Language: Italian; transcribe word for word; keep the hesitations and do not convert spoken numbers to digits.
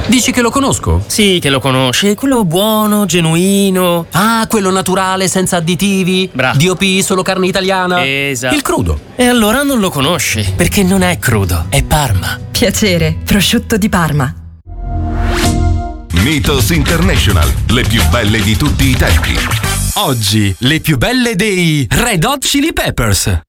Dici che lo conosco? Sì, che lo conosci, quello buono, genuino. Ah, quello naturale, senza additivi. Bravo. D O P, solo carne italiana. Esatto. Il crudo. E allora non lo conosci, perché non è crudo, è Parma. Piacere, prosciutto di Parma. Mythos International, le più belle di tutti i tempi. Oggi, le più belle dei Red Hot Chili Peppers.